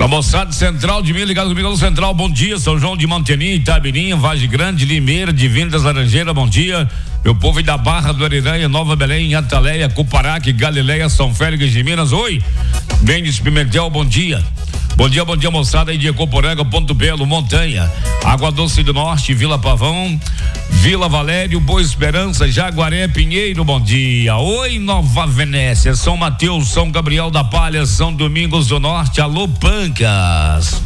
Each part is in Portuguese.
moçada Central de Minas, ligado comigo no Central, bom dia, São João de Manteninha, Itabirinha, Vagem Grande, Limeira, Divina das Laranjeiras, bom dia, meu povo da Barra do Ariranha, Nova Belém, Ataleia, Cuparaque, Galileia, São Félix de Minas, oi, Mendes Pimentel, bom dia. Bom dia, moçada aí de Ecoporanga, Ponto Belo, Montanha, Água Doce do Norte, Vila Pavão, Vila Valério, Boa Esperança, Jaguaré, Pinheiro, bom dia. Oi, Nova Venécia, São Mateus, São Gabriel da Palha, São Domingos do Norte, alô, Pancas.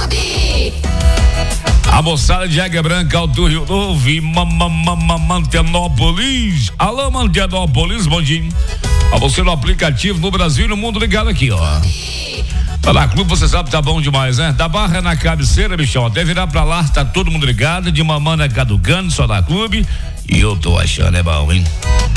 A moçada de Águia Branca, Alto Rio Novo e Mantenópolis. Alô, Mantenópolis, bom dia. A você no aplicativo no Brasil e no mundo ligado aqui, ó. Tá lá, clube, você sabe, tá bom demais, né? Da Barra na cabeceira, bichão, até virar pra lá, tá todo mundo ligado, de Mamana caducando, só da clube, e eu tô achando é bom, hein?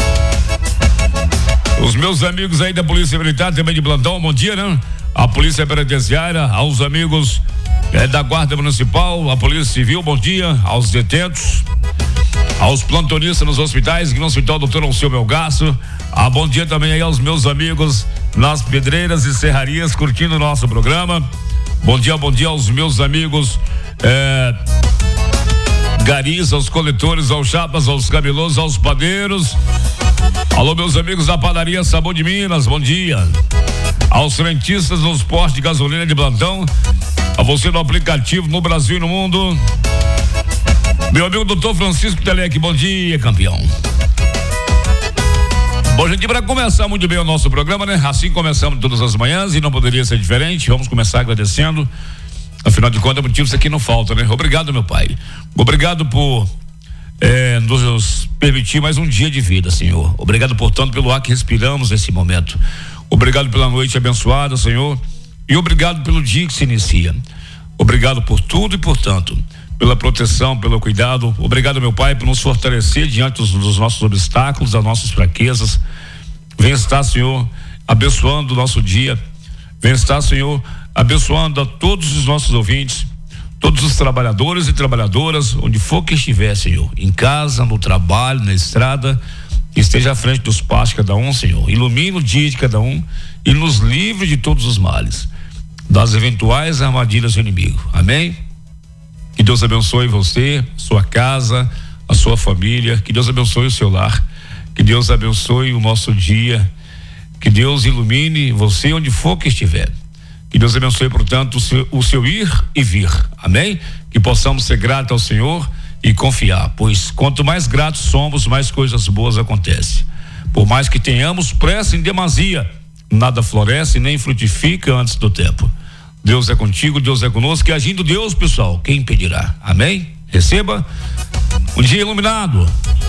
Os meus amigos aí da Polícia Militar, também de plantão, bom dia, né? A Polícia Penitenciária, aos amigos da Guarda Municipal, a Polícia Civil, bom dia, aos detentos, aos plantonistas nos hospitais, aqui no Hospital Doutor Alceu Melgaço, bom dia também aí aos meus amigos nas pedreiras e serrarias curtindo o nosso programa. Bom dia aos meus amigos garis, aos coletores, aos chapas, aos camelôs, aos padeiros. Alô, meus amigos da padaria Sabor de Minas, bom dia. Aos frentistas nos postos de gasolina de plantão, a você no aplicativo no Brasil e no mundo. Meu amigo doutor Francisco Telec, bom dia, campeão. Bom, gente, para começar muito bem o nosso programa, né? Assim começamos todas as manhãs e não poderia ser diferente. Vamos começar agradecendo. Afinal de contas, motivos aqui não faltam, né? Obrigado, meu pai. Obrigado por nos permitir mais um dia de vida, Senhor. Obrigado, portanto, pelo ar que respiramos nesse momento. Obrigado pela noite abençoada, Senhor. E obrigado pelo dia que se inicia. Obrigado por tudo e por tanto. Pela proteção, pelo cuidado. Obrigado, meu Pai, por nos fortalecer diante dos nossos obstáculos, das nossas fraquezas. Vem estar, Senhor, abençoando o nosso dia. Vem estar, Senhor, abençoando a todos os nossos ouvintes, todos os trabalhadores e trabalhadoras, onde for que estiver, Senhor, em casa, no trabalho, na estrada, que esteja à frente dos passos de cada um, Senhor. Ilumine o dia de cada um e nos livre de todos os males, das eventuais armadilhas do inimigo. Amém? Que Deus abençoe você, sua casa, a sua família, que Deus abençoe o seu lar, que Deus abençoe o nosso dia, que Deus ilumine você onde for que estiver, que Deus abençoe, portanto, o seu ir e vir, amém? Que possamos ser gratos ao Senhor e confiar, pois quanto mais gratos somos, mais coisas boas acontecem. Por mais que tenhamos pressa em demasia, nada floresce nem frutifica antes do tempo. Deus é contigo, Deus é conosco, e agindo Deus, pessoal, quem impedirá? Amém? Receba um dia iluminado.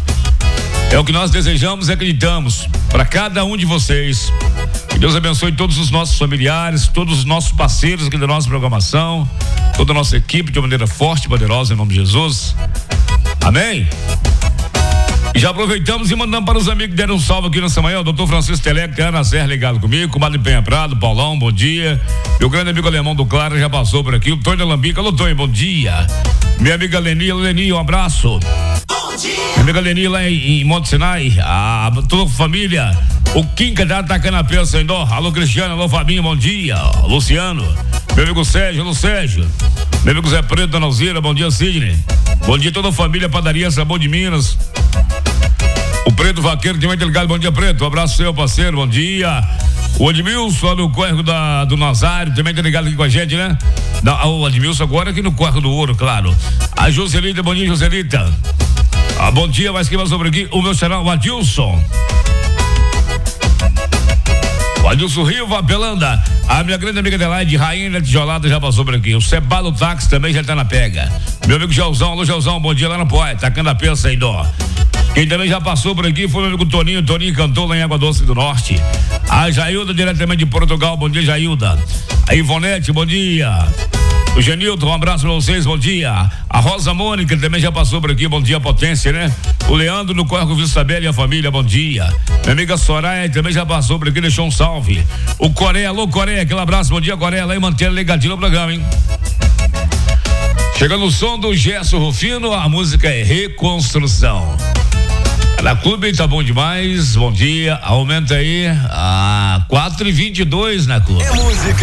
É o que nós desejamos e acreditamos para cada um de vocês. Que Deus abençoe todos os nossos familiares, todos os nossos parceiros aqui da nossa programação, toda a nossa equipe de maneira forte e poderosa, em nome de Jesus. Amém? E já aproveitamos e mandamos para os amigos que deram um salve aqui nessa manhã, o doutor Francisco Telec, Ana Serra ligado comigo, comadre Penha Prado, Paulão, bom dia. Meu grande amigo alemão do Clara já passou por aqui, o Tonho Lambica, alô Tonho, bom dia. Minha amiga Leni, um abraço. Bom dia. Minha amiga Leni lá em Monte Sinai, toda a família, o Quinca da Tacanapé, Senhor, alô Cristiano, alô Fabinho, bom dia. Luciano, meu amigo Sérgio, alô Sérgio. Meu amigo Zé Preto, Dona Alzira, bom dia Sidney. Bom dia toda a família, Padaria Sabor de Minas. O Preto Vaqueiro também tá ligado, bom dia Preto, um abraço seu parceiro, bom dia. O Edmilson lá no córrego do Nazário também tá ligado aqui com a gente, né? O Edmilson agora aqui no córrego do Ouro, claro. A Joselita, bom dia Joselita. Bom dia, mais que mais sobre aqui, o meu xará, o Adilson. O Adilson Riva, Pelanda. A minha grande amiga Adelaide, Rainha da Tijolada, já passou por aqui. O Sebalo Táxi também já tá na pega. Meu amigo Gelzão, alô Gelzão, bom dia lá no Poé, tacando a peça aí, dó. Quem também já passou por aqui foi meu amigo Toninho cantou lá em Água Doce do Norte. A Jailda, diretamente de Portugal, bom dia Jailda. A Ivonete, bom dia. O Genilton, um abraço pra vocês, bom dia. A Rosa Mônica também já passou por aqui, bom dia Potência, né? O Leandro no Córrego Vistabela e a família, bom dia. Minha amiga Soraya também já passou por aqui, deixou um salve. O Coreia, alô Coreia, aquele abraço, bom dia Coreia, lá e manter ligadinho no programa, hein? Chegando o som do Gerson Rufino, a música é Reconstrução. Na Clube tá bom demais, bom dia, aumenta aí a 4h22 na Clube. É música.